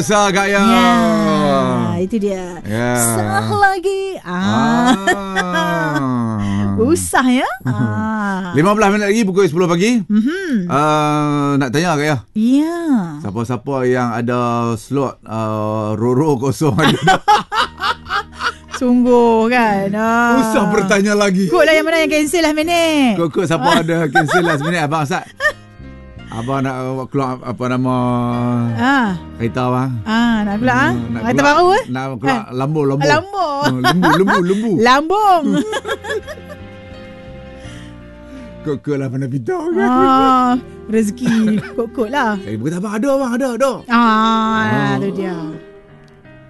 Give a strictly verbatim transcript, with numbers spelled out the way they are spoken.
Sah Kak Ya. Ya, itu dia. Ya. Sah lagi. Ah. Ah. Usah ya. Ah. lima belas minit lagi pukul sepuluh pagi. Mhm. Uh, nak tanya Kak Ya. Ya. Siapa-siapa yang ada slot uh, Roro kosong ada. Sungguh kan. Ah. Usah bertanya lagi. Kod lah yang mana yang cancel lah minit. Kok siapa ada cancel last minute Abang Asad? Abang nak keluar apa nama Ah. kereta abang? Ah, nak keluar ah. Hmm, nak Kereta keluar- baru eh? Nak keluar Ah. lambu lambu. Lambu. Hmm, lembu lembu lembu. Lambung. Kok lah mana pita kan. Ah, rezeki. Kod-kod lah. Eh, bukan abang ada abang ada ada. Ah, tu dia.